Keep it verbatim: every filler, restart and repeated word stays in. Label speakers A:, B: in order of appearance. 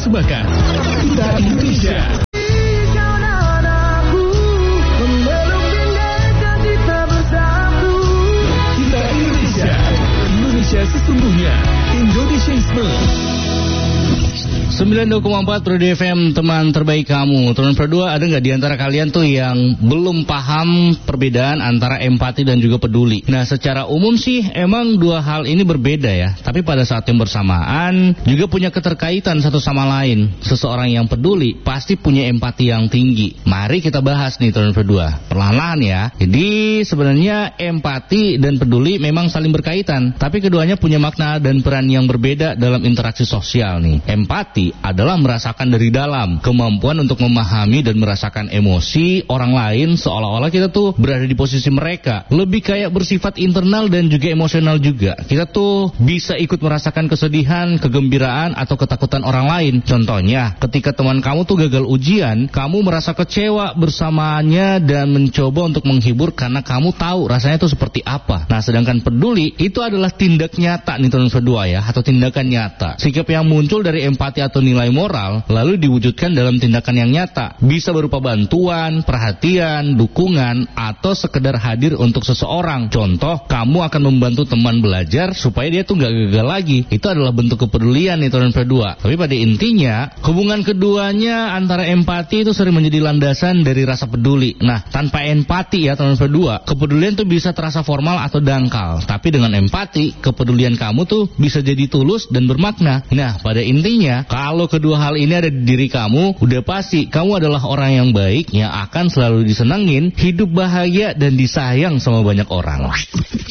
A: persembahkan Kita Indonesia. Kita Indonesia, Indonesia sesungguhnya, Indonesiaisme.
B: sembilan puluh dua koma empat Pro D F M, teman terbaik kamu. Teman berdua, ada nggak di antara kalian tuh yang belum paham perbedaan antara empati dan juga peduli? Nah, secara umum sih emang dua hal ini berbeda ya. Tapi pada saat yang bersamaan juga punya keterkaitan satu sama lain. Seseorang yang peduli pasti punya empati yang tinggi. Mari kita bahas nih teman berdua, perlahan-lahan ya. Jadi sebenarnya empati dan peduli memang saling berkaitan, tapi keduanya punya makna dan peran yang berbeda dalam interaksi sosial nih. Empati adalah merasakan dari dalam, kemampuan untuk memahami dan merasakan emosi orang lain seolah-olah kita tuh berada di posisi mereka. Lebih kayak bersifat internal dan juga emosional juga. Kita tuh bisa ikut merasakan kesedihan, kegembiraan, atau ketakutan orang lain. Contohnya, ketika teman kamu tuh gagal ujian, kamu merasa kecewa bersamanya dan mencoba untuk menghibur karena kamu tahu rasanya tuh seperti apa. Nah, sedangkan peduli itu adalah tindak nyata nih teman berdua ya, atau tindakan nyata. Sikap yang muncul dari empati atau nilai moral lalu diwujudkan dalam tindakan yang nyata, bisa berupa bantuan, perhatian, dukungan, atau sekedar hadir untuk seseorang. Contoh, kamu akan membantu teman belajar supaya dia tuh nggak gagal lagi. Itu adalah bentuk kepedulian nih teman berdua. Tapi pada intinya hubungan keduanya antara empati itu sering menjadi landasan dari rasa peduli. Nah, tanpa empati ya teman berdua, kepedulian tuh bisa terasa formal atau dangkal. Tapi dengan empati, kepedulian kamu tuh bisa jadi tulus dan bermakna. Nah, pada intinya kalau kedua hal ini ada di diri kamu, udah pasti kamu adalah orang yang baik yang akan selalu disenengin, hidup bahagia dan disayang sama banyak orang.